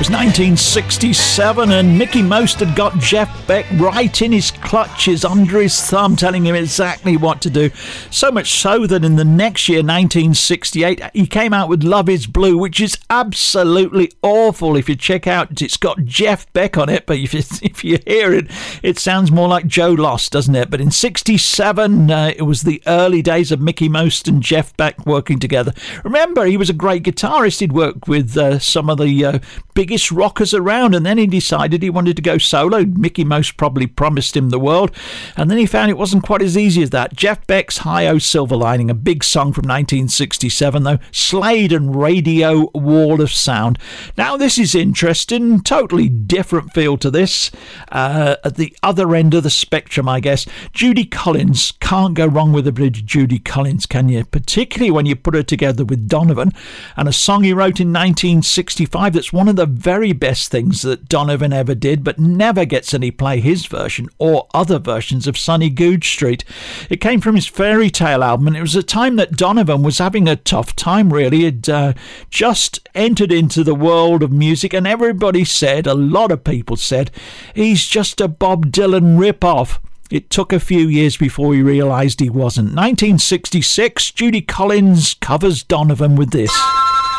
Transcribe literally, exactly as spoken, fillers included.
was nineteen sixty-seven, and Mickie Most had got Jeff Beck right in his clutches, under his thumb, telling him exactly what to do. So much so that in the next year, nineteen sixty-eight, he came out with Love Is Blue, which is absolutely awful. If you check out, it's got Jeff Beck on it, but if you, if you hear it, it sounds more like Joe Lost, doesn't it? But in sixty-seven, uh, it was the early days of Mickie Most and Jeff Beck working together. Remember, he was a great guitarist. He'd worked with uh, some of the uh, biggest rockers around, and then he decided he wanted to go solo. Mickie Most probably promised him the world, and then he found it wasn't quite as easy as that. Jeff Beck's Hi-O Silver Lining, a big song from nineteen sixty-seven, though. Slade and Radio Wall of Sound. Now, this is interesting. Totally different feel to this. Uh, at the other end of the spectrum, I guess. Judy Collins. Can't go wrong with a bit of Judy Collins, can you? Particularly when you put her together with Donovan, and a song he wrote in nineteen sixty-five that's one of the very best things that Donovan ever did, but never gets any play, his version or other versions of Sunny Goodge Street. It came from his Fairy Tale album, and it was a time that Donovan was having a tough time, really. He'd uh, just entered into the world of music, and everybody said, a lot of people said, he's just a Bob Dylan rip-off. It took a few years before he realised he wasn't. nineteen sixty-six, Judy Collins covers Donovan with this.